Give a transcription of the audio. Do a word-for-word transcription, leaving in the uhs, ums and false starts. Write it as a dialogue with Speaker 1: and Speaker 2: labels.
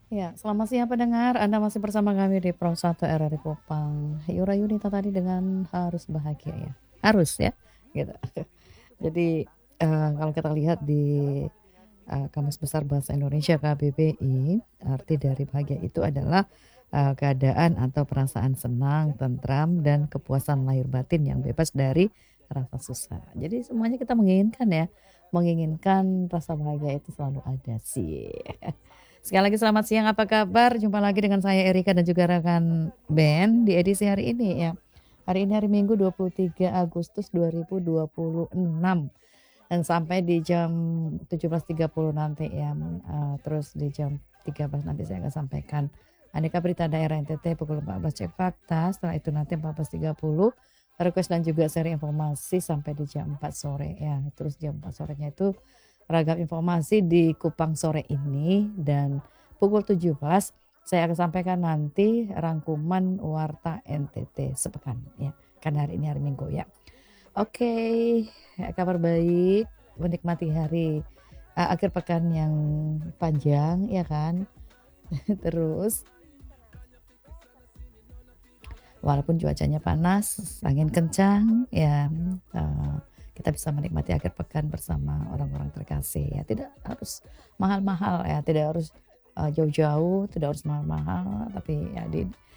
Speaker 1: Ya, selamat siang pendengar. Anda masih bersama kami di Pro satu R R I Kupang. Yura Yunita tadi dengan harus bahagia ya. Harus ya, gitu. Jadi eh, kalau kita lihat di eh, Kamus Besar Bahasa Indonesia K B B I, arti dari bahagia itu adalah eh, keadaan atau perasaan senang, tentram, dan kepuasan lahir batin yang bebas dari rasa susah. Jadi semuanya kita menginginkan ya, menginginkan rasa bahagia itu selalu ada sih. Sekali lagi selamat siang, apa kabar? Jumpa lagi dengan saya Erika dan juga rekan Ben di edisi hari ini ya. Hari ini hari Minggu dua puluh tiga Agustus dua ribu dua puluh enam dan sampai di jam tujuh belas tiga puluh nanti ya. Eh, terus di jam tiga belas nanti saya akan sampaikan aneka berita daerah N T T pukul empat belas cek fakta. Setelah itu nanti empat belas tiga puluh request dan juga seri informasi sampai di jam empat sore ya. Terus jam empat sorenya itu ragam informasi di Kupang sore ini dan pukul tujuh belas saya akan sampaikan nanti rangkuman warta N T T sepekan ya. Karena hari ini hari Minggu ya. Oke, kabar baik, menikmati hari uh, akhir pekan yang panjang ya kan. Terus walaupun cuacanya panas, angin kencang ya, uh, kita bisa menikmati akhir pekan bersama orang-orang terkasih ya. Tidak harus mahal-mahal ya, tidak harus uh, jauh-jauh, tidak harus mahal-mahal, tapi ya di